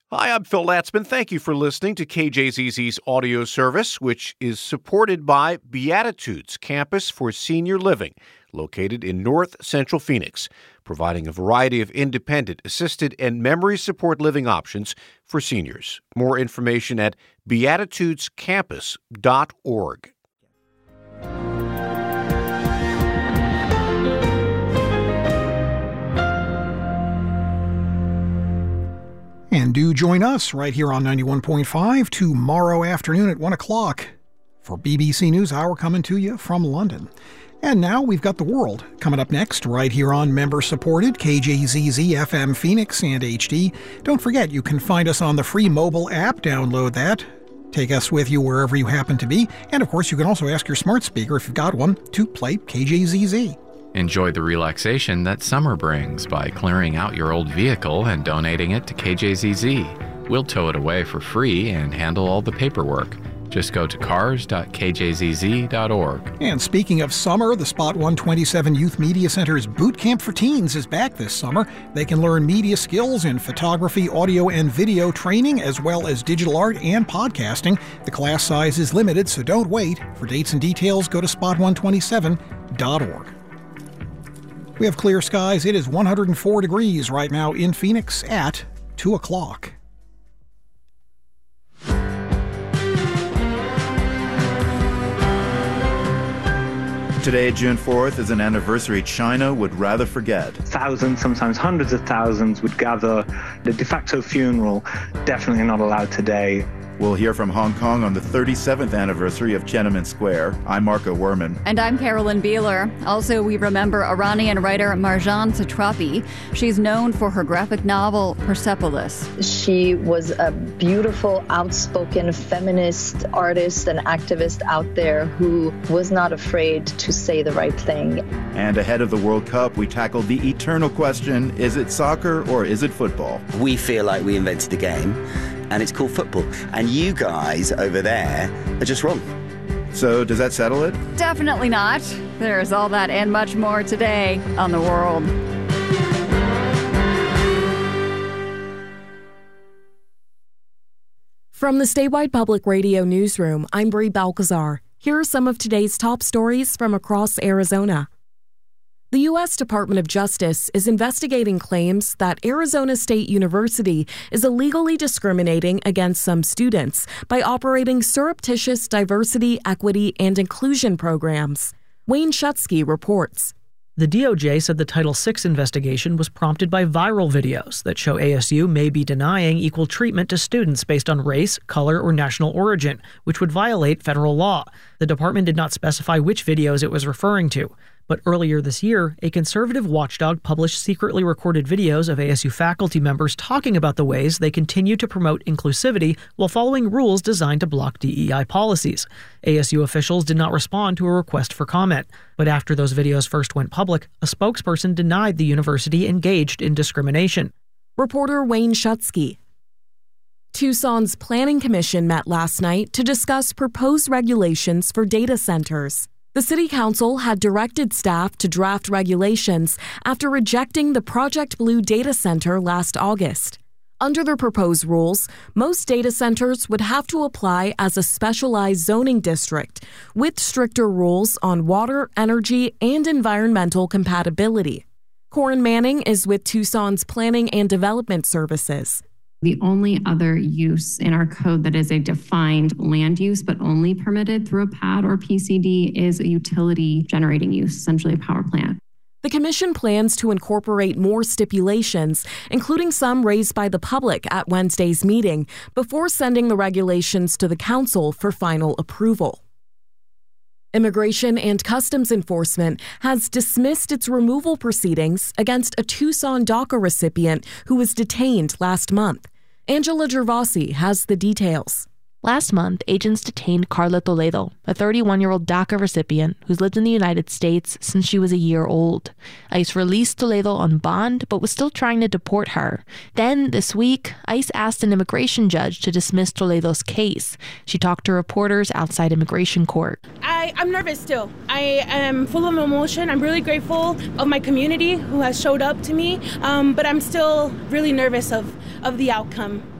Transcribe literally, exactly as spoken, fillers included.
Hi, I'm Phil Latzman. Thank you for listening to K J Z Z's audio service, which is supported by Beatitudes Campus for Senior Living, located in North Central Phoenix, providing a variety of independent, assisted, and memory support living options for seniors. More information at beatitudes campus dot org. And do join us right here on ninety-one point five tomorrow afternoon at one o'clock for B B C NewsHour coming to you from London. And now we've got the world coming up next right here on member-supported K J Z Z F M Phoenix and H D. Don't forget, you can find us on the free mobile app. Download that. Take us with you wherever you happen to be. And, of course, you can also ask your smart speaker, if you've got one, to play K J Z Z. Enjoy the relaxation that summer brings by clearing out your old vehicle and donating it to K J Z Z. We'll tow it away for free and handle all the paperwork. Just go to cars dot k j z z dot org. And speaking of summer, the Spot one twenty-seven Youth Media Center's Boot Camp for Teens is back this summer. They can learn media skills in photography, audio, and video training, as well as digital art and podcasting. The class size is limited, so don't wait. For dates and details, go to spot one twenty-seven dot org. We have clear skies. It is one hundred four degrees right now in Phoenix at two o'clock. Today, June fourth, is an anniversary China would rather forget. Thousands, sometimes hundreds of thousands would gather. The de facto funeral, definitely not allowed today. We'll hear from Hong Kong on the thirty-seventh anniversary of Tiananmen Square. I'm Marco Werman. And I'm Carolyn Beeler. Also, we remember Iranian writer Marjane Satrapi. She's known for her graphic novel, Persepolis. She was a beautiful, outspoken feminist artist and activist out there who was not afraid to say the right thing. And ahead of the World Cup, we tackled the eternal question, is it soccer or is it football? We feel like we invented the game, and it's called football. And you guys over there are just wrong. So does that settle it? Definitely not. There's all that and much more today on The World. From the Statewide Public Radio Newsroom, I'm Bree Balcazar. Here are some of today's top stories from across Arizona. The U S Department of Justice is investigating claims that Arizona State University is illegally discriminating against some students by operating surreptitious diversity, equity, and inclusion programs. Wayne Shutsky reports. The D O J said the Title six investigation was prompted by viral videos that show A S U may be denying equal treatment to students based on race, color, or national origin, which would violate federal law. The department did not specify which videos it was referring to. But earlier this year, a conservative watchdog published secretly recorded videos of A S U faculty members talking about the ways they continue to promote inclusivity while following rules designed to block D E I policies. A S U officials did not respond to a request for comment. But after those videos first went public, a spokesperson denied the university engaged in discrimination. Reporter Wayne Shutsky. Tucson's Planning Commission met last night to discuss proposed regulations for data centers. The City Council had directed staff to draft regulations after rejecting the Project Blue data center last August. Under the proposed rules, most data centers would have to apply as a specialized zoning district with stricter rules on water, energy, and environmental compatibility. Corin Manning is with Tucson's Planning and Development Services. The only other use in our code that is a defined land use but only permitted through a P A D or P C D is a utility generating use, essentially a power plant. The commission plans to incorporate more stipulations, including some raised by the public at Wednesday's meeting, before sending the regulations to the council for final approval. Immigration and Customs Enforcement has dismissed its removal proceedings against a Tucson DACA recipient who was detained last month. Angela Gervasi has the details. Last month, agents detained Carla Toledo, a thirty-one-year-old DACA recipient who's lived in the United States since she was a year old. ICE released Toledo on bond, but was still trying to deport her. Then, this week, ICE asked an immigration judge to dismiss Toledo's case. She talked to reporters outside immigration court. I, I'm nervous still. I am full of emotion. I'm really grateful of my community who has showed up to me, um, but I'm still really nervous of, of the outcome.